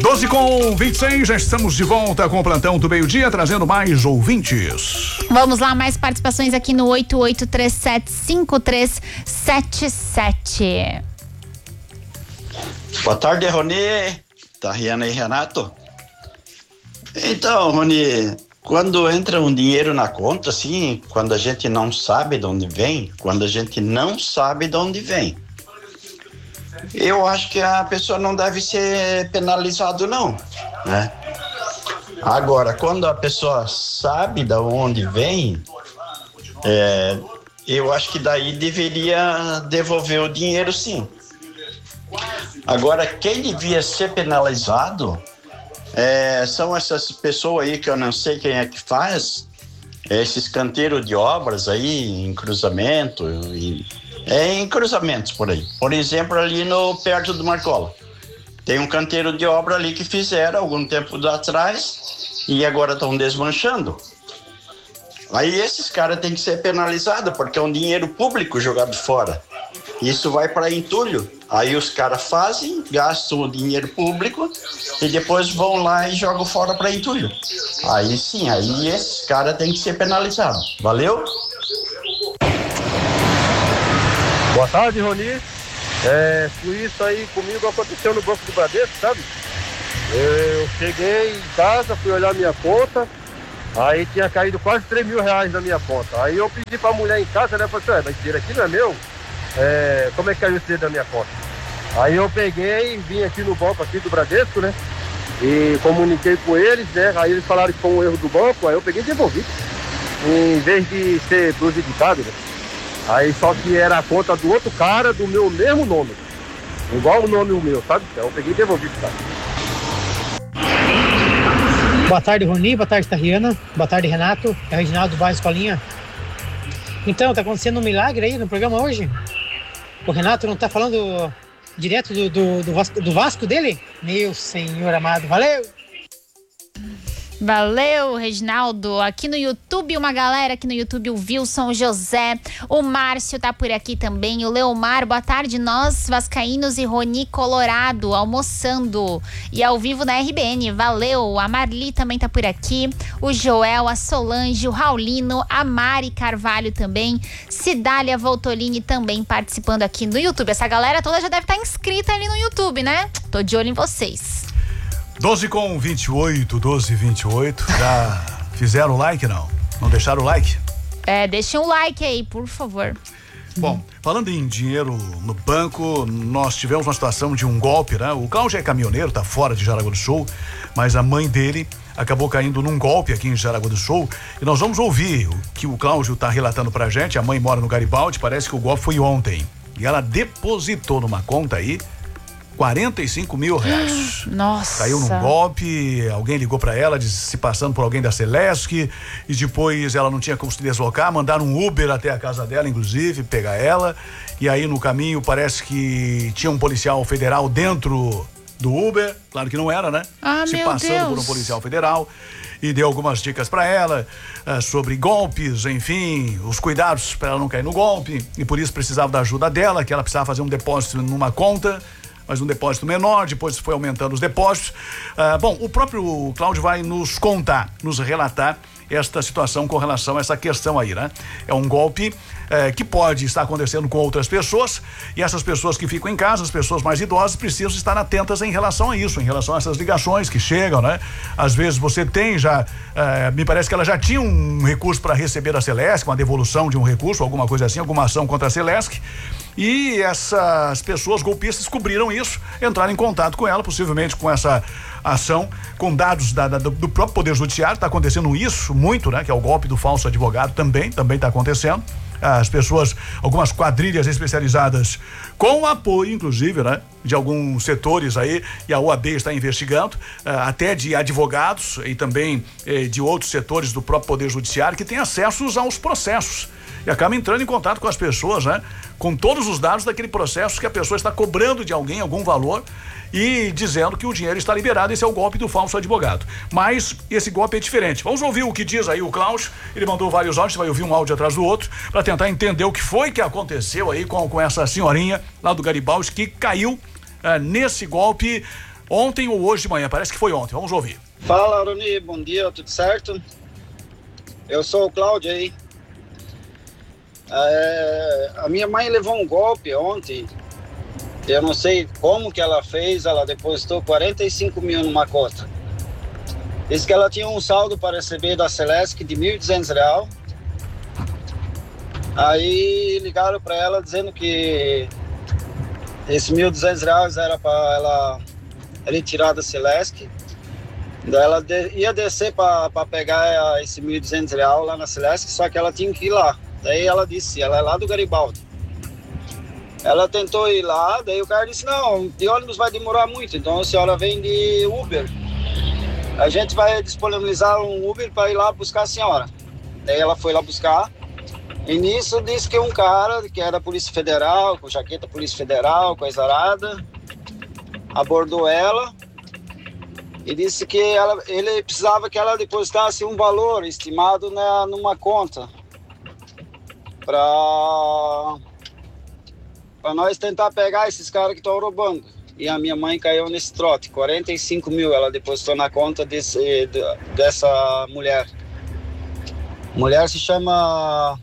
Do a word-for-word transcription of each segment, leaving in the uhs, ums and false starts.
doze com vinte e seis, já estamos de volta com o plantão do meio-dia, trazendo mais ouvintes. Vamos lá, mais participações aqui no oito oito três sete cinco três sete sete. Boa tarde, Rony. Tá Riana e Renato? Então, Rony, quando entra um dinheiro na conta, assim, quando a gente não sabe de onde vem, quando a gente não sabe de onde vem, eu acho que a pessoa não deve ser penalizado, não, né? Agora, quando a pessoa sabe de onde vem, é, eu acho que daí deveria devolver o dinheiro, sim. Agora, quem devia ser penalizado é, são essas pessoas aí que eu não sei quem é que faz, esses canteiros de obras aí em cruzamento, e, é em cruzamentos por aí. Por exemplo, ali no perto do Marcola. Tem um canteiro de obra ali que fizeram algum tempo atrás e agora estão desmanchando. Aí esses caras têm que ser penalizados porque é um dinheiro público jogado fora. Isso vai para entulho. Aí os caras fazem, gastam o dinheiro público e depois vão lá e jogam fora para entulho. Aí sim, aí esses caras têm que ser penalizados. Valeu? Boa tarde, Rony. É, isso aí comigo aconteceu no Banco do Bradesco, sabe? Eu cheguei em casa, fui olhar minha conta, aí tinha caído quase três mil reais na minha conta. Aí eu pedi pra mulher em casa, né? Falei, mas esse dinheiro aqui não é meu? É, como é que caiu esse dinheiro da minha conta? Aí eu peguei, vim aqui no banco aqui do Bradesco, né? E comuniquei com eles, né? Aí eles falaram que foi um erro do banco, aí eu peguei e devolvi. Em vez de ser prejudicado, né? Aí só que era a conta do outro cara do meu mesmo nome. Igual o nome o meu, sabe? Então eu peguei e devolvi pro cara. Boa tarde, Rony. Boa tarde, Tariana. Boa tarde, Renato. É o Reginaldo Vaz Escolinha. Então, tá acontecendo um milagre aí no programa hoje? O Renato não tá falando direto do, do, do, Vasco, do Vasco dele? Meu senhor amado, valeu! Valeu, Reginaldo. Aqui no YouTube, uma galera aqui no YouTube, o Wilson, o José, o Márcio tá por aqui também, o Leomar, boa tarde, nós vascaínos e Rony Colorado, almoçando e ao vivo na R B N, valeu. A Marli também tá por aqui, o Joel, a Solange, o Raulino, a Mari Carvalho também, Cidália Voltolini também participando aqui no YouTube. Essa galera toda já deve estar inscrita ali no YouTube, né? Tô de olho em vocês. doze com vinte e oito, doze e vinte e oito. Já fizeram o like, não? Não deixaram o like? É, deixem um like aí, por favor. Bom, falando em dinheiro no banco, nós tivemos uma situação de um golpe, né? O Cláudio é caminhoneiro, tá fora de Jaraguá do Sul, mas a mãe dele acabou caindo num golpe aqui em Jaraguá do Sul e nós vamos ouvir o que o Cláudio tá relatando pra gente. A mãe mora no Garibaldi, parece que o golpe foi ontem e ela depositou numa conta aí quarenta e cinco mil reais. Nossa. Caiu num golpe, alguém ligou pra ela, se passando por alguém da Celesc, e depois ela não tinha como se deslocar, mandaram um Uber até a casa dela, inclusive, pegar ela, e aí no caminho parece que tinha um policial federal dentro do Uber, claro que não era, né? Ah, se meu passando Deus. por um policial federal, e deu algumas dicas pra ela uh, sobre golpes, enfim, os cuidados pra ela não cair no golpe, e por isso precisava da ajuda dela, que ela precisava fazer um depósito numa conta, mas um depósito menor, depois foi aumentando os depósitos. Ah, bom, o próprio Cláudio vai nos contar, nos relatar esta situação com relação a essa questão aí, né? É um golpe eh, que pode estar acontecendo com outras pessoas, e essas pessoas que ficam em casa, as pessoas mais idosas, precisam estar atentas em relação a isso, em relação a essas ligações que chegam, né? Às vezes você tem já, eh, me parece que ela já tinha um recurso para receber da Celesc, uma devolução de um recurso, alguma coisa assim, alguma ação contra a Celesc. E essas pessoas golpistas cobriram isso, entraram em contato com ela, possivelmente com essa ação, com dados da, da, do próprio Poder Judiciário. Está acontecendo isso muito, né? Que é o golpe do falso advogado também, também está acontecendo. As pessoas, algumas quadrilhas especializadas, com apoio, inclusive, né? De alguns setores aí, e a O A B está investigando, até de advogados e também eh, de outros setores do próprio Poder Judiciário que têm acessos aos processos. E acaba entrando em contato com as pessoas, né? Com todos os dados daquele processo que a pessoa está cobrando de alguém algum valor e dizendo que o dinheiro está liberado. Esse é o golpe do falso advogado. Mas esse golpe é diferente. Vamos ouvir o que diz aí o Cláudio. Ele mandou vários áudios, você vai ouvir um áudio atrás do outro, para tentar entender o que foi que aconteceu aí com, com essa senhorinha lá do Garibaldi que caiu uh, nesse golpe Ontem ou hoje de manhã, parece que foi ontem. Vamos ouvir. Fala, Rony, bom dia, tudo certo? Eu sou o Cláudio aí. É, a minha mãe levou um golpe ontem. Eu não sei como que ela fez, ela depositou quarenta e cinco mil numa conta. Disse que ela tinha um saldo para receber da Celesc de mil e duzentos reais. Aí ligaram para ela dizendo que esse mil e duzentos reais era para ela retirar da Celesc. Daí ela de, ia descer para pegar esse mil e duzentos reais lá na Celesc, só que ela tinha que ir lá. Daí ela disse, ela é lá do Garibaldi. Ela tentou ir lá, daí o cara disse, não, de ônibus vai demorar muito, então a senhora vem de Uber. A gente vai disponibilizar um Uber para ir lá buscar a senhora. Daí ela foi lá buscar. E nisso disse que um cara que era da Polícia Federal, com jaqueta Polícia Federal, coisa arada, abordou ela e disse que ela, ele precisava que ela depositasse um valor estimado na, numa conta para para nós tentar pegar esses caras que estão roubando. E a minha mãe caiu nesse trote, quarenta e cinco mil ela depositou na conta desse, dessa mulher. A mulher se chama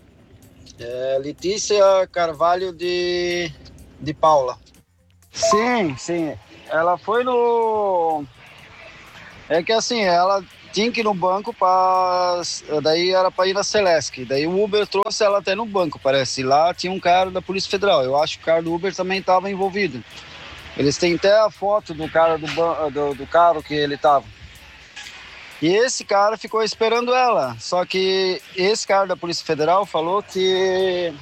é, Letícia Carvalho de, de Paula. Sim, sim. Ela foi no... É que assim, ela tinha que ir no banco para... Daí era para ir na Celesc. Daí o Uber trouxe ela até no banco, parece. E lá tinha um cara da Polícia Federal. Eu acho que o cara do Uber também estava envolvido. Eles têm até a foto do cara do, do, do carro que ele estava. E esse cara ficou esperando ela. Só que esse cara da Polícia Federal falou que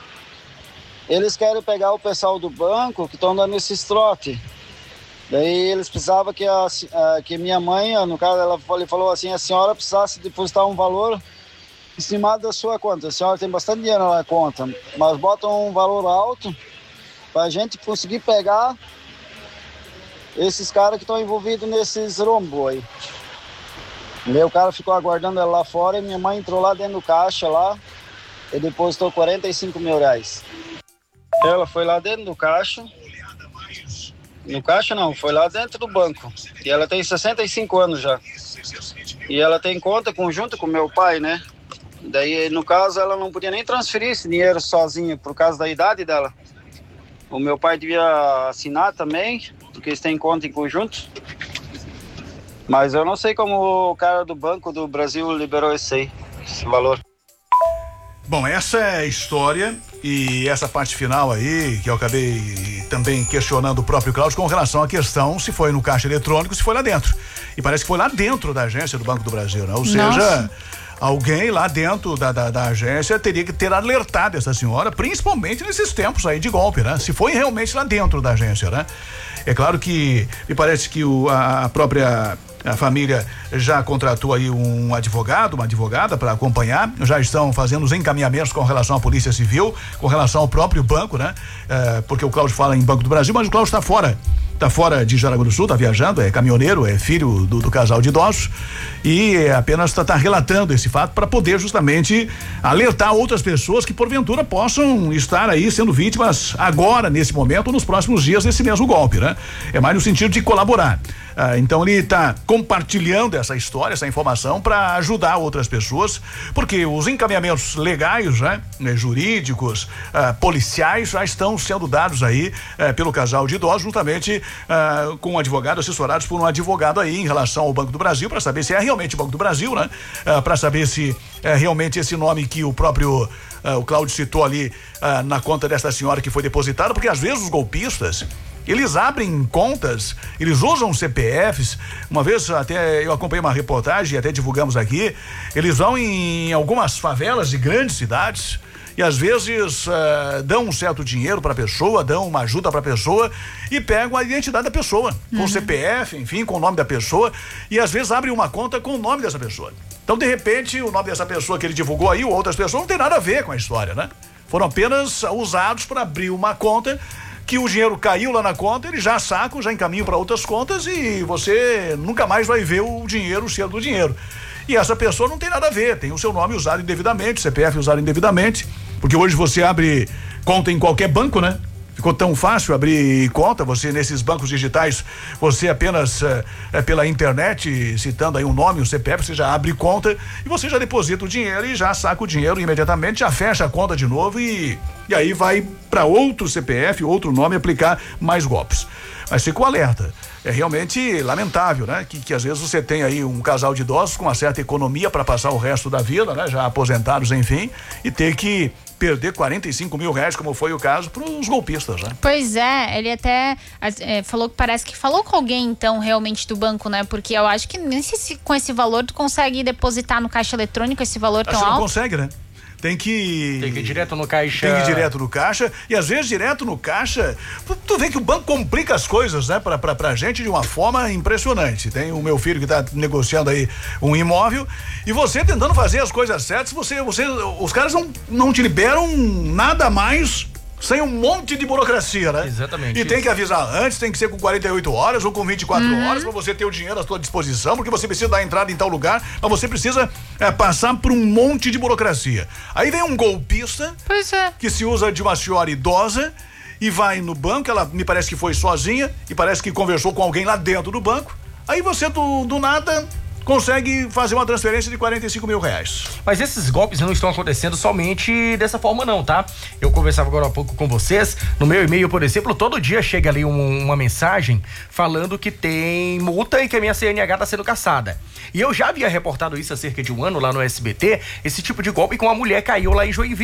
eles querem pegar o pessoal do banco que estão dando esses trote. Daí eles precisavam que a, que minha mãe, no caso, ela falou assim, a senhora precisasse depositar um valor estimado da sua conta. A senhora tem bastante dinheiro na conta, mas bota um valor alto para a gente conseguir pegar esses caras que estão envolvidos nesses rombos aí. Meu cara ficou aguardando ela lá fora e minha mãe entrou lá dentro do caixa lá e depositou quarenta e cinco mil reais. Ela foi lá dentro do caixa. No caixa não, foi lá dentro do banco. E ela tem sessenta e cinco anos já. E ela tem conta conjunta com meu pai, né? Daí, no caso, ela não podia nem transferir esse dinheiro sozinha por causa da idade dela. O meu pai devia assinar também, porque eles têm conta em conjunto. Mas eu não sei como o cara do Banco do Brasil liberou esse aí, esse valor. Bom, essa é a história e essa parte final aí, que eu acabei também questionando o próprio Cláudio com relação à questão se foi no caixa eletrônico, se foi lá dentro. E parece que foi lá dentro da agência do Banco do Brasil, né? Ou seja, Nossa. alguém lá dentro da, da, da agência teria que ter alertado essa senhora, principalmente nesses tempos aí de golpe, né? Se foi realmente lá dentro da agência, né? É claro que me parece que o, a própria... A família já contratou aí um advogado, uma advogada para acompanhar, já estão fazendo os encaminhamentos com relação à Polícia Civil, com relação ao próprio banco, né? É, porque o Cláudio fala em Banco do Brasil, mas o Cláudio está fora, está fora de Jaraguá do Sul, está viajando, é caminhoneiro, é filho do, do casal de idosos e é, apenas está tá relatando esse fato para poder justamente alertar outras pessoas que porventura possam estar aí sendo vítimas agora, nesse momento, ou nos próximos dias desse mesmo golpe, né? É mais no sentido de colaborar. Ah, então ele está compartilhando essa história, essa informação para ajudar outras pessoas, porque os encaminhamentos legais, né, jurídicos, ah, policiais já estão sendo dados aí eh, pelo casal de idosos, juntamente ah, com um advogado, assessorados por um advogado aí em relação ao Banco do Brasil, para saber se é realmente o Banco do Brasil, né? Ah, para saber se é realmente esse nome que o próprio ah, o Cláudio citou ali ah, na conta dessa senhora que foi depositada, porque às vezes os golpistas eles abrem contas, eles usam C P Fs. Uma vez até eu acompanhei uma reportagem, até divulgamos aqui. Eles vão em algumas favelas de grandes cidades e às vezes uh, dão um certo dinheiro para a pessoa, dão uma ajuda para a pessoa e pegam a identidade da pessoa, uhum. com o C P F, enfim, com o nome da pessoa, e às vezes abrem uma conta com o nome dessa pessoa. Então, de repente, o nome dessa pessoa que ele divulgou aí, ou outras pessoas, não tem nada a ver com a história, né? Foram apenas usados para abrir uma conta que o dinheiro caiu lá na conta, eles já sacam, já encaminham para outras contas e você nunca mais vai ver o dinheiro, o cheiro do dinheiro. E essa pessoa não tem nada a ver, tem o seu nome usado indevidamente, C P F usado indevidamente, porque hoje você abre conta em qualquer banco, né? ficou tão fácil abrir conta, você nesses bancos digitais, você apenas é, é, pela internet, citando aí um nome, um C P F, você já abre conta e você já deposita o dinheiro e já saca o dinheiro imediatamente, já fecha a conta de novo e, e aí vai para outro C P F, outro nome aplicar mais golpes. Mas fica o alerta. É realmente lamentável, né? Que, que às vezes você tem aí um casal de idosos com uma certa economia para passar o resto da vida, né? Já aposentados, enfim, e ter que perder quarenta e cinco mil reais, como foi o caso, para os golpistas, né? Pois é, ele até é, falou que parece que falou com alguém, então, realmente do banco, né? Porque eu acho que nem sei se com esse valor tu consegue depositar no caixa eletrônico esse valor tão alto. Não consegue, né? Tem que... Tem que ir direto no caixa. Tem que ir direto no caixa. E às vezes direto no caixa, tu, tu vê que o banco complica as coisas, né? Pra, pra, pra gente de uma forma impressionante. Tem o meu filho que tá negociando aí um imóvel e você tentando fazer as coisas certas, você, você, os caras não, não te liberam nada mais sem um monte de burocracia, né? Exatamente. E tem que avisar antes, tem que ser com quarenta e oito horas ou com vinte e quatro uhum. horas pra você ter o dinheiro à sua disposição, porque você precisa dar entrada em tal lugar, mas você precisa é, passar por um monte de burocracia. Aí vem um golpista pois é. que se usa de uma senhora idosa e vai no banco, ela me parece que foi sozinha e parece que conversou com alguém lá dentro do banco. Aí você do, do nada consegue fazer uma transferência de quarenta e cinco mil reais. Mas esses golpes não estão acontecendo somente dessa forma não, tá? Eu conversava agora há pouco com vocês, no meu e-mail, por exemplo, todo dia chega ali um, uma mensagem falando que tem multa e que a minha C N H tá sendo caçada. E eu já havia reportado isso há cerca de um ano lá no S B T, esse tipo de golpe que uma mulher caiu lá em Joinville.